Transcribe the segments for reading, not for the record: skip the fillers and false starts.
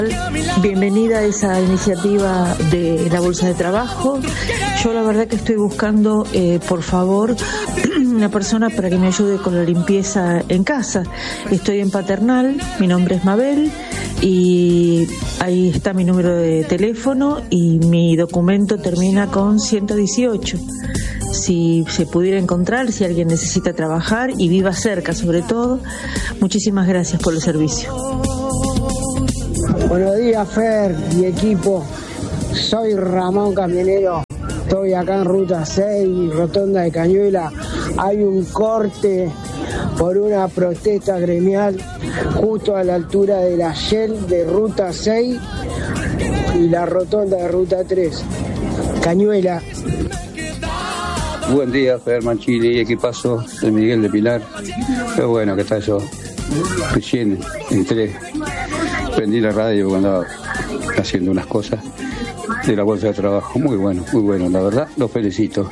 Bienvenida a esa iniciativa de la Bolsa de Trabajo. Yo la verdad que estoy buscando, por favor, una persona para que me ayude con la limpieza en casa. Estoy en Paternal, mi nombre es Mabel y ahí está mi número de teléfono y mi documento termina con 118. Si se pudiera encontrar, si alguien necesita trabajar y viva cerca sobre todo, muchísimas gracias por el servicio. Buenos días, Fer y equipo. Soy Ramón Camionero. Estoy acá en Ruta 6, Rotonda de Cañuela. Hay un corte por una protesta gremial justo a la altura de la Shell de Ruta 6 y la Rotonda de Ruta 3. Cañuela. Buen día, Fer Mancini y equipazo de Miguel de Pilar. Qué bueno que está yo. Recién entré, prendí la radio cuando andaba haciendo unas cosas de la bolsa de trabajo. Muy bueno, la verdad, los felicito.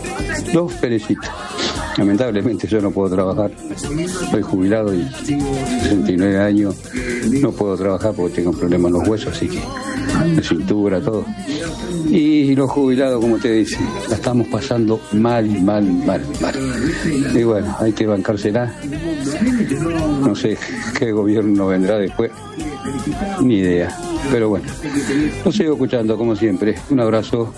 Lamentablemente yo no puedo trabajar, soy jubilado y 69 años, no puedo trabajar porque tengo problemas en los huesos, así que de cintura, todo. Y los jubilados, como te dice, la estamos pasando mal. Y bueno, hay que bancársela. No sé qué gobierno vendrá después, ni idea. Pero bueno, los sigo escuchando como siempre. Un abrazo.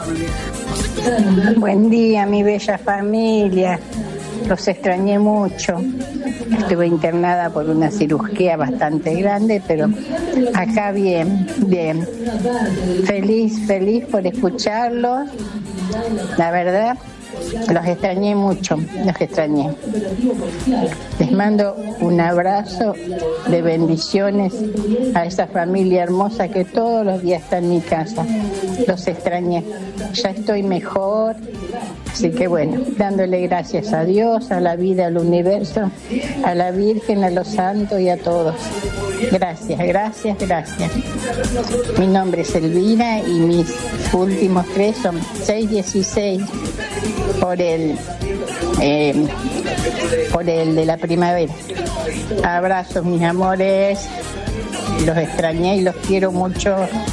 Buen día, mi bella familia. Los extrañé mucho. Estuve internada por una cirugía bastante grande, pero acá bien. Feliz por escucharlos. La verdad, los extrañé mucho, Les mando un abrazo de bendiciones a esa familia hermosa que todos los días está en mi casa. Los extrañé. Ya estoy mejor. Así que bueno, dándole gracias a Dios, a la vida, al universo, a la Virgen, a los santos y a todos. Gracias. Mi nombre es Elvira y mis últimos 3 son 616 por el de la primavera. Abrazos, mis amores. Los extrañé y los quiero mucho.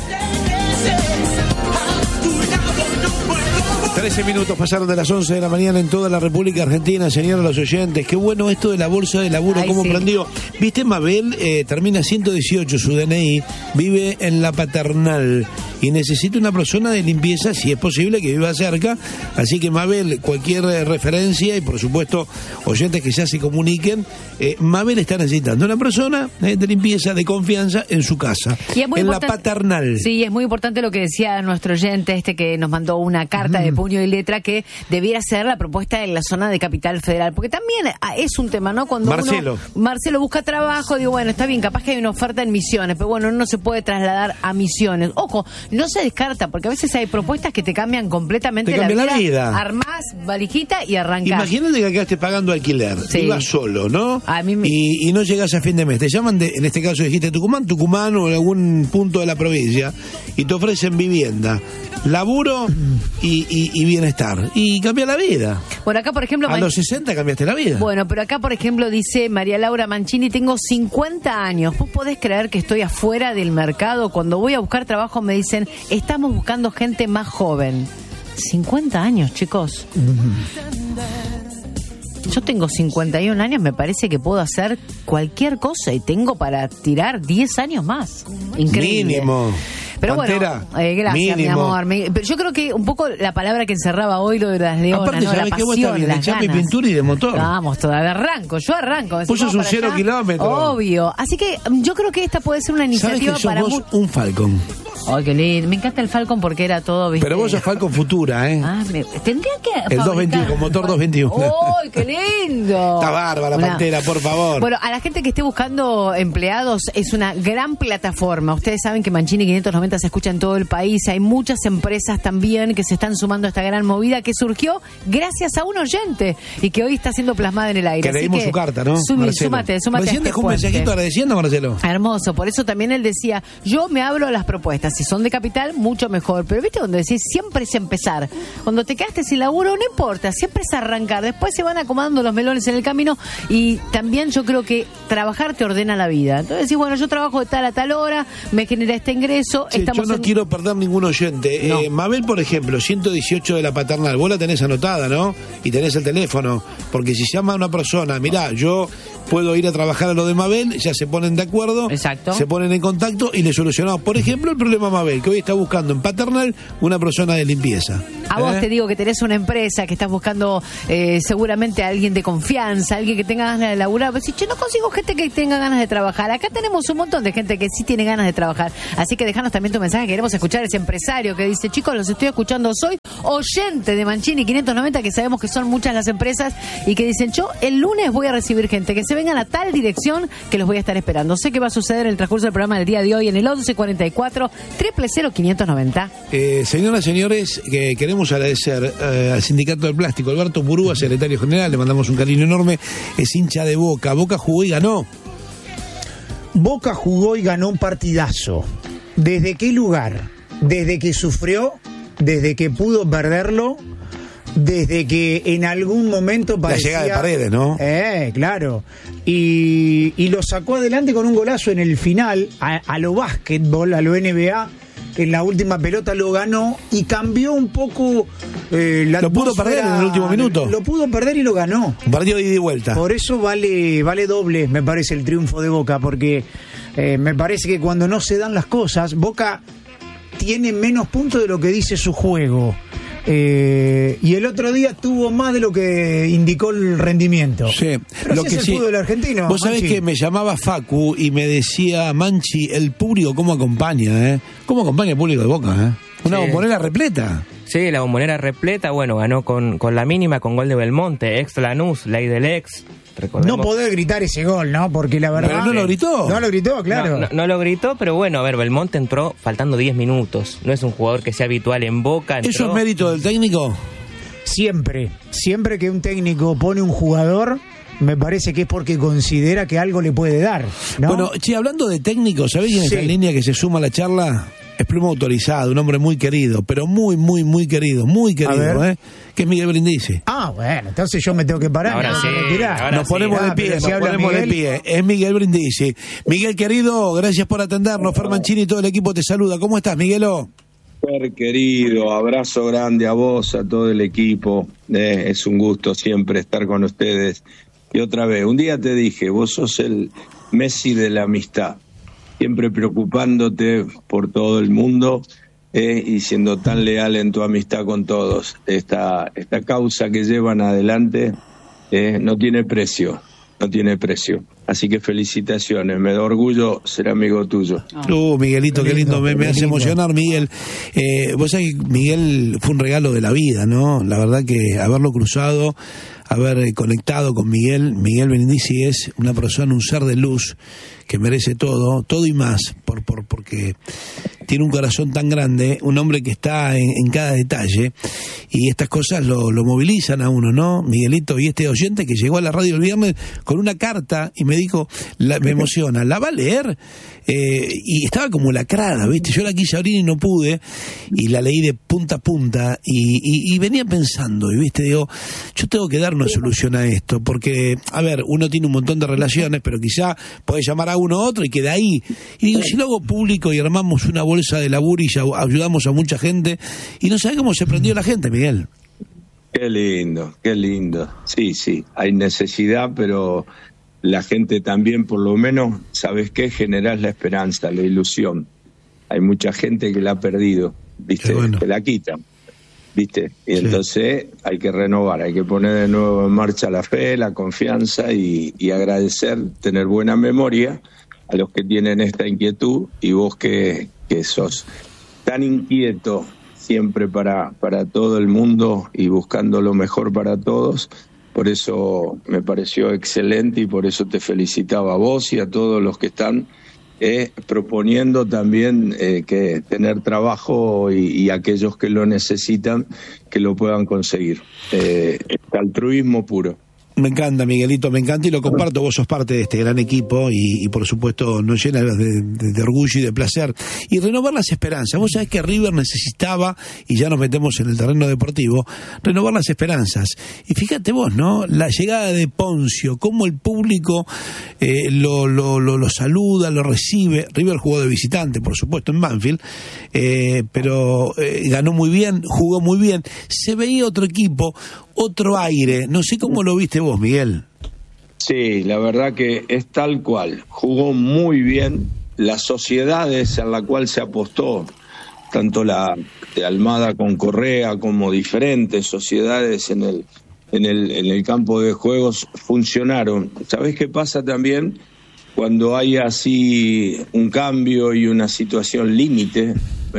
13 minutos pasaron de las 11 de la mañana en toda la República Argentina, señores los oyentes. Qué bueno esto de la bolsa de laburo, cómo prendió. Viste, Mabel termina 118 su DNI, vive en la Paternal y necesita una persona de limpieza, si es posible, que viva cerca. Así que, Mabel, cualquier referencia y, por supuesto, oyentes que ya se comuniquen, Mabel está necesitando una persona de limpieza, de confianza en su casa, en la Paternal. Sí, es muy importante lo que decía nuestro oyente que nos mandó una carta de puño y letra que debiera ser la propuesta en la zona de Capital Federal, porque también es un tema, ¿no? Cuando Marcelo busca trabajo, digo, bueno, está bien, capaz que hay una oferta en Misiones, pero bueno, no se puede trasladar a Misiones. Ojo, no se descarta, porque a veces hay propuestas que te cambian completamente la vida. Armás valijita y arrancás. Imagínate que acá estés pagando alquiler, ibas solo, ¿no? Y no llegás a fin de mes. Te llaman, en este caso dijiste Tucumán o algún punto de la provincia, y te ofrecen vivienda, laburo y bienestar. Y cambia la vida. Bueno, acá, por ejemplo... A los 60 cambiaste la vida. Bueno, pero acá, por ejemplo, dice María Laura Mancini, tengo 50 años. ¿Vos podés creer que estoy afuera del mercado? Cuando voy a buscar trabajo me dicen, estamos buscando gente más joven. 50 años, chicos. Yo tengo 51 años, me parece que puedo hacer cualquier cosa y tengo para tirar 10 años más. Increíble. Mínimo. Pero Pantera, bueno, gracias, mínimo. mi amor. Pero yo creo que un poco la palabra que encerraba hoy lo de las leonas, aparte, ¿no? La pasión, las ganas. De pintura y de motor. Vamos, todavía arranco. Vos sos un 0 kilómetro. Obvio. Así que yo creo que esta puede ser una iniciativa para... ¿Sabés que sos vos un Falcon? Ay, qué lindo. Me encanta el Falcon porque era todo, ¿viste? Pero vos sos Falcon Futura, ¿eh? Tendría que... El 221, con motor 221. ¡Ay, qué lindo! Está bárbara, Pantera, por favor. Bueno, a la gente que esté buscando empleados, es una gran plataforma. Ustedes saben que Mancini 590 se escucha en todo el país. Hay muchas empresas también que se están sumando a esta gran movida que surgió gracias a un oyente y que hoy está siendo plasmada en el aire. Que leímos su carta, ¿no? Súmate Recién dejó un mensajito agradeciendo, Marcelo. Hermoso. Por eso también él decía, yo me abro a las propuestas. propuestas. Si son de capital, mucho mejor. Pero viste cuando decís, siempre es empezar. Cuando te quedaste sin laburo, no importa, siempre es arrancar. Después se van acomodando los melones en el camino y también yo creo que trabajar te ordena la vida. Entonces decís, bueno, yo trabajo de tal a tal hora, me genera este ingreso. Sí, yo no quiero perder ningún oyente. No. Mabel, por ejemplo, 118 de la paternal, vos la tenés anotada, ¿no? Y tenés el teléfono. Porque si llama a una persona, mirá, yo puedo ir a trabajar a lo de Mabel, ya se ponen de acuerdo, exacto, se ponen en contacto y le solucionamos. Por ejemplo, el problema Mabel, que hoy está buscando en paternal una persona de limpieza. A vos te digo que tenés una empresa, que estás buscando seguramente a alguien de confianza, alguien que tenga ganas de laburar. Pero si yo no consigo gente que tenga ganas de trabajar, acá tenemos un montón de gente que sí tiene ganas de trabajar. Así que dejanos también tu mensaje, queremos escuchar a ese empresario que dice, chicos, los estoy escuchando, soy oyente de Mancini 590, que sabemos que son muchas las empresas y que dicen, yo el lunes voy a recibir gente, que se vengan a tal dirección que los voy a estar esperando. Sé que va a suceder en el transcurso del programa del día de hoy en el 1144 000 590. Señoras, señores, que queremos agradecer al Sindicato del Plástico. Alberto Burúa, secretario general, le mandamos un cariño enorme, es hincha de Boca. Boca jugó y ganó. Boca jugó y ganó un partidazo. ¿Desde qué lugar? Desde que sufrió, desde que pudo perderlo, desde que en algún momento parecía... La llegada de Paredes, ¿no? Claro. Y lo sacó adelante con un golazo en el final, a lo básquetbol, a lo NBA. En la última pelota lo ganó y cambió un poco la Lo pudo perder en el último minuto. Lo pudo perder y lo ganó. Un partido de ida y vuelta. Por eso vale doble, me parece, el triunfo de Boca, porque me parece que cuando no se dan las cosas, Boca tiene menos puntos de lo que dice su juego. Y el otro día tuvo más de lo que indicó el rendimiento. Sí, pero lo que es el fútbol argentino. Vos sabés que me llamaba Facu y me decía, Manchi, el público cómo acompaña, ¿Cómo acompaña el público de Boca, Una bombonera repleta. Sí, la bombonera repleta, bueno, ganó con la mínima, con gol de Belmonte, ex Lanús, ley del ex. Recordemos. No poder gritar ese gol, ¿no? Porque la verdad... Pero no lo gritó. No lo gritó, claro. No lo gritó, pero bueno, a ver, Belmonte entró faltando 10 minutos. No es un jugador que sea habitual en Boca. ¿Eso es mérito del técnico? Siempre que un técnico pone un jugador, me parece que es porque considera que algo le puede dar, ¿no? Bueno, hablando de técnico, ¿sabés quién está en línea que se suma a la charla? Es Pluma Autorizado, un hombre muy querido, pero muy querido, que es Miguel Brindisi. Ah, bueno, entonces yo me tengo que parar. Ahora sí, nos ponemos de pie, es Miguel Brindisi. Miguel querido, gracias por atendernos. Fer Mancini y todo el equipo te saluda. ¿Cómo estás, Miguelo? Fer querido, abrazo grande a vos, a todo el equipo. Es un gusto siempre estar con ustedes. Y otra vez, un día te dije, vos sos el Messi de la amistad. Siempre preocupándote por todo el mundo y siendo tan leal en tu amistad con todos. Esta causa que llevan adelante no tiene precio. Así que felicitaciones, me da orgullo ser amigo tuyo. Miguelito, qué lindo, me hace emocionar, Miguel. Vos sabés que Miguel fue un regalo de la vida, ¿no? La verdad que haberlo cruzado, haber conectado con Miguel Brindisi es una persona, un ser de luz que merece todo y más, porque tiene un corazón tan grande, un hombre que está en cada detalle, y estas cosas lo movilizan a uno, ¿no? Miguelito, y este oyente que llegó a la radio el viernes con una carta y me dijo, me emociona, ¿la va a leer? Y estaba como lacrada, ¿viste? Yo la quise abrir y no pude, y la leí de punta a punta, y venía pensando, y ¿viste? Digo, yo tengo que dar una solución a esto, porque, a ver, uno tiene un montón de relaciones, pero quizá puede llamar a uno a otro y queda ahí. Y digo, si lo hago público y armamos una bolsa de laburo y ayudamos a mucha gente, y no sabe cómo se prendió la gente, Miguel. Qué lindo. Sí, hay necesidad, pero la gente también, por lo menos, ¿sabes qué? Generás la esperanza, la ilusión. Hay mucha gente que la ha perdido, ¿viste? Bueno. Que la quitan, ¿viste? Y entonces hay que renovar, hay que poner de nuevo en marcha la fe, la confianza y agradecer, tener buena memoria a los que tienen esta inquietud, y vos que sos tan inquieto siempre para todo el mundo y buscando lo mejor para todos. Por eso me pareció excelente y por eso te felicitaba a vos y a todos los que están proponiendo también que tener trabajo y aquellos que lo necesitan que lo puedan conseguir. Altruismo puro. Me encanta, Miguelito, me encanta y lo comparto. Vos sos parte de este gran equipo y por supuesto nos llena de orgullo y de placer. Y renovar las esperanzas. Vos sabés que River necesitaba, y ya nos metemos en el terreno deportivo, renovar las esperanzas. Y fíjate vos, ¿no? La llegada de Poncio, cómo el público lo saluda, lo recibe. River jugó de visitante, por supuesto, en Banfield, pero ganó muy bien, jugó muy bien. Se veía otro equipo, otro aire. No sé cómo lo viste vos, Miguel. Sí, la verdad que es tal cual. Jugó muy bien. Las sociedades en la cual se apostó, tanto la de Almada con Correa como diferentes sociedades en el campo de juegos, funcionaron. ¿Sabés qué pasa también? Cuando hay así un cambio y una situación límite,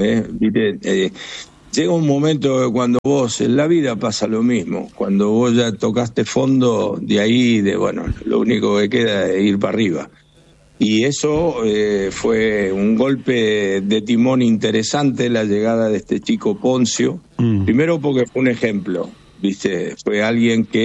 llega un momento cuando vos, en la vida pasa lo mismo, cuando vos ya tocaste fondo, de ahí, lo único que queda es ir para arriba. Y eso fue un golpe de timón interesante, la llegada de este chico Poncio, primero porque fue un ejemplo, ¿viste? Fue alguien que